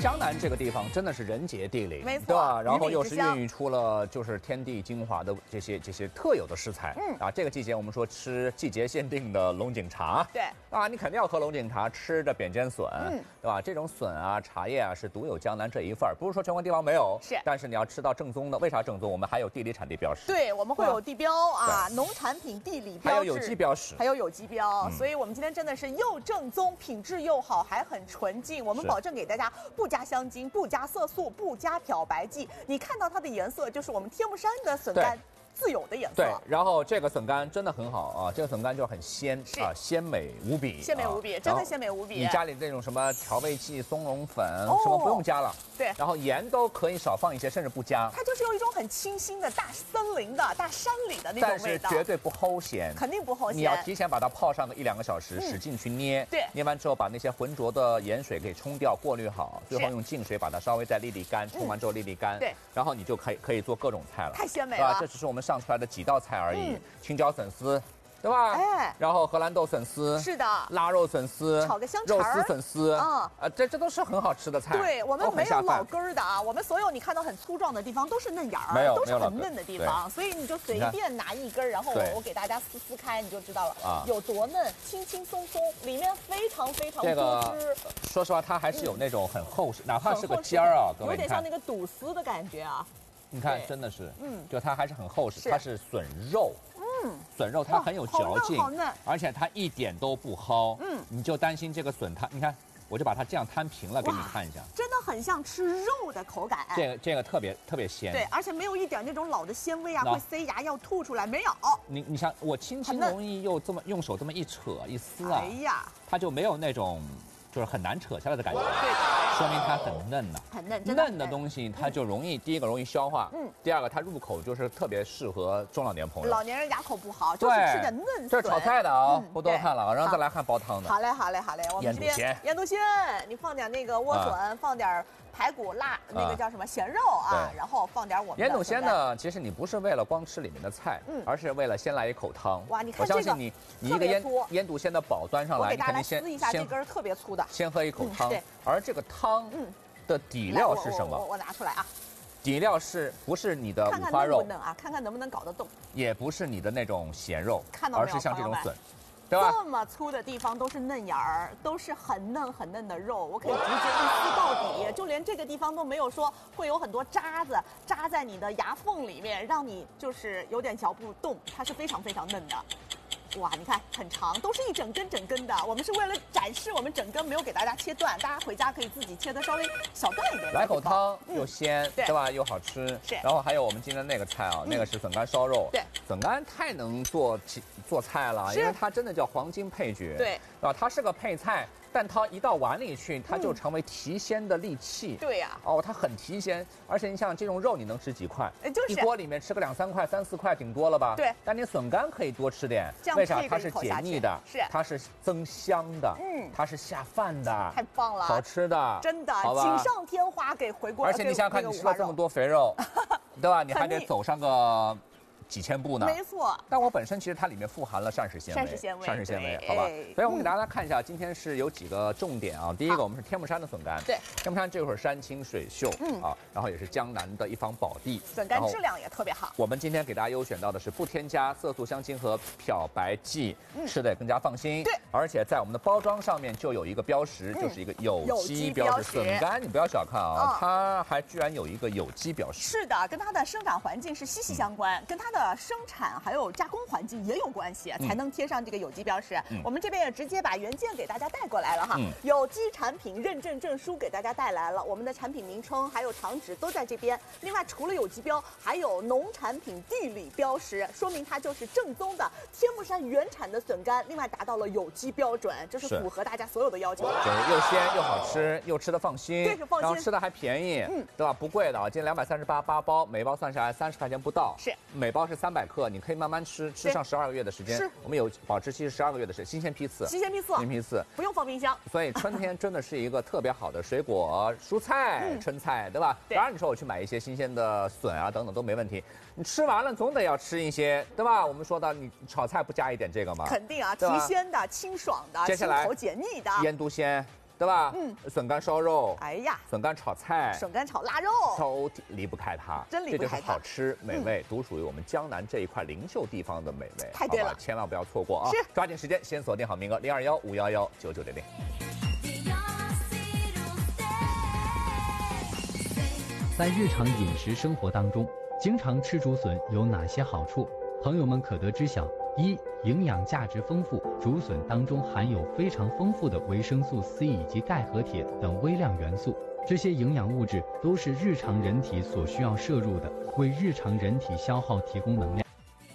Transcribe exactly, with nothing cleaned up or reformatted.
江南这个地方真的是人杰地灵， 没错， 对吧？然后又是鱼米之乡孕育出了就是天地精华的这些这些特有的食材。嗯啊，这个季节我们说吃季节限定的龙井茶， 对啊，你肯定要喝龙井茶，吃着扁尖笋， 嗯， 对吧？这种笋啊、茶叶啊是独有江南这一份儿，不是说全国地方没有， 是， 但是你要吃到正宗的，为啥正宗？我们还有地理产地标识， 对，我们会有地标啊，农产品地理标志， 还有有机标识， 还有有机标， 嗯、 所以我们今天真的是又正宗，品质又好，还很纯净。我们保证给大家不加香精、不加色素、不加漂白剂。你看到它的颜色，就是我们天目山的笋干自有的颜色。 对，然后这个笋干真的很好啊，这个笋干就很鲜啊，鲜美无比， 鲜美无比，啊、真的鲜美无比。 你家里那种什么调味剂、松茸粉、哦、什么不用加了， 对， 然后盐都可以少放一些，甚至不加。 它就是有一种很清新的大森林的大山里的那种味道， 但是绝对不齁咸， 肯定不齁咸。 你要提前把它泡上个一两个小时， 嗯、 使劲去捏， 对， 捏完之后把那些浑浊的盐水给冲掉、过滤好，最后用净水把它稍微再沥沥干，冲完之后沥沥干， 对， 然后你就可以可以做各种菜了， 太鲜美了。 这只是我们上出来的几道菜而已，嗯、青椒笋丝。对吧？ 哎， 然后荷兰豆笋丝， 是的， 腊肉笋丝， 炒个香肠，肉丝笋丝， 啊、 嗯，呃，这这都是很好吃的菜。 对，我们没有老根儿的啊，我们所有你看到很粗壮的地方都是嫩芽儿， 没有， 都是很嫩的地方，所以你就随便拿一根，然后我我给大家撕撕开，你就知道了啊，有多嫩，轻轻松松，里面非常非常多汁。 说实话，它还是有那种很厚实，哪怕是个尖儿啊，各位， 有点像那个肚丝的感觉啊。 你看，真的是，嗯，就它还是很厚实，它是笋肉。嗯，笋肉它很有嚼劲， 好嫩， 而且它一点都不薅。嗯，你就担心这个笋它，你看，我就把它这样摊平了给你看一下， 真的很像吃肉的口感。 这个这个特别特别鲜， 对，而且没有一点那种老的纤维啊，会塞牙要吐出来，没有。 你你想，我轻轻容易又这么用手这么一扯一撕啊， 哎呀， 它就没有那种。就是很难扯下来的感觉， 对的， 说明它很嫩呐、 啊，很嫩， 嫩的东西它就容易，第一个容易消化，嗯，第二个它入口就是特别适合中老年朋友。 老年人牙口不好，就是吃点嫩笋。 这是炒菜的啊，嗯、不多看了，然后再来看煲汤的。 好嘞，好嘞，好嘞，我们这边腌笃鲜，你放点那个莴笋，啊、放点排骨辣，那个叫什么咸肉啊，然后放点我们腌笃鲜呢，其实你不是为了光吃里面的菜，嗯，而是为了先来一口汤。 哇，你看我相信你，你一个腌腌笃鲜的煲端上来， 你肯定先撕一下这根特别粗的， 先喝一口汤。 对， 而这个汤的底料是什么？ 我我拿出来啊。 底料是不是你的五花肉？ 看看能不能啊？看看能不能搞得动。 也不是你的那种咸肉， 看到没有？ 而是像这种笋。对吧？ 这么粗的地方都是嫩芽儿，都是很嫩很嫩的肉，我可以直接一撕到底，就连这个地方都没有说会有很多渣子扎在你的牙缝里面，让你就是有点嚼不动，它是非常非常嫩的。哇，你看很长，都是一整根整根的。我们是为了展示我们整根，没有给大家切断，大家回家可以自己切的稍微小段一点。 来口汤又鲜，对吧？又好吃。 是。 然后还有我们今天那个菜啊，那个是笋干烧肉。 对。 笋干太能做做菜了，因为它真的叫黄金配角。 对。 啊，它是个配菜，但它一到碗里去，它就成为提鲜的利器。 对呀。 哦，它很提鲜，而且你像这种肉，你能吃几块？ 就是一锅里面吃个两三块、三四块顶多了吧？ 对。 但你笋干可以多吃点。 这样。 为啥？它是解腻的， 是它是增香的，嗯，它是下饭的， 太棒了， 好吃的， 真的，锦上添花给回锅。 而且你想想看，你吃了这么多肥肉，对吧？你还得走上个几千步呢， 没错。 但我本身其实它里面富含了膳食纤维， 膳食纤维， 膳食纤维，好吧。所以我们给大家看一下，今天是有几个重点啊。第一个，我们是天目山的笋干， 对， 天目山这会儿山清水秀，嗯啊，然后也是江南的一方宝地， 笋干质量也特别好。 我们今天给大家优选到的是不添加色素、香精和漂白剂，吃的也更加放心。 对， 而且在我们的包装上面就有一个标识，就是一个有机标识。笋干你不要小看啊，它还居然有一个有机标识。 是的，跟它的生长环境是息息相关，跟它的生产还有加工环境也有关系，才能贴上这个有机标识。我们这边也直接把原件给大家带过来了哈，有机产品认证证书给大家带来了，我们的产品名称还有厂址都在这边。另外，除了有机标，还有农产品地理标识，说明它就是正宗的天目山原产的笋干。另外，达到了有机标准，这是符合大家所有的要求。 就是又鲜又好吃，又吃得放心， 对，放心， 然后吃的还便宜，嗯，对吧？不贵的啊，今天两百三十八八包，每包算下来三十块钱不到， 是， 每包是三百克，你可以慢慢吃，吃上十二个月的时间。是，我们有保质期是十二个月的时间，新鲜批次， 新鲜批次， 新鲜批次， 不用放冰箱。 所以春天真的是一个特别好的水果、蔬菜、春菜，对吧？当然你说我去买一些新鲜的笋啊等等都没问题，你吃完了总得要吃一些，对吧？我们说到你炒菜不加一点这个吗？ 肯定啊，提鲜的、清爽的、 接下来清口解腻的腌笃鲜。 对吧？嗯，笋干烧肉， 哎呀， 笋干炒菜， 笋干炒腊肉， 都离不开它， 真离不开它。 这就是好吃美味，独属于我们江南这一块灵秀地方的美味。 太对了， 千万不要错过啊！ 是， 抓紧时间，先锁定好名额零二幺五幺幺九九零零。 在日常饮食生活当中，经常吃竹笋有哪些好处？朋友们可得知晓：一、营养价值丰富，竹笋当中含有非常丰富的维生素 C 以及钙和铁等微量元素，这些营养物质都是日常人体所需要摄入的，为日常人体消耗提供能量。